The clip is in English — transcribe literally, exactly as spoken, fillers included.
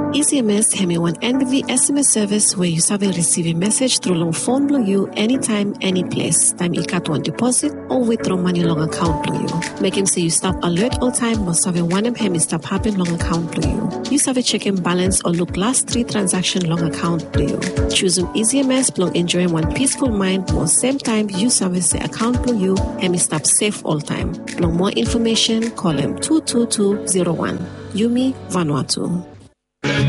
Easy M S hemi one N B V S M S service where you serve and receive a message through long phone blue you anytime, any place. Time you cut one deposit or withdraw money long account blue you. Make him say you stop alert all time but serve one M hemi stop happen long account blue you. You serve a checking balance or look last three transaction long account blue you. Choosing Easy M S long enjoying one peaceful mind while same time you service the account blue you hemi stop safe all time. Long more information call him two two two zero one. Yumi Vanuatu.